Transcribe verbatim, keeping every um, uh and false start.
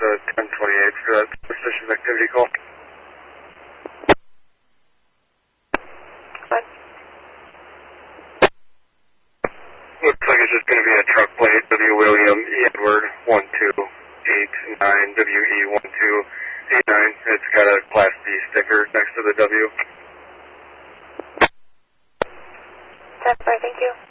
uh, ten twenty-eight for that suspicious activity call. What? Looks like it's just going to be a truck plate, W. William E. Edward one two eight nine, W E one two eight nine. It's got a Class B sticker next to the W. That's right, thank you.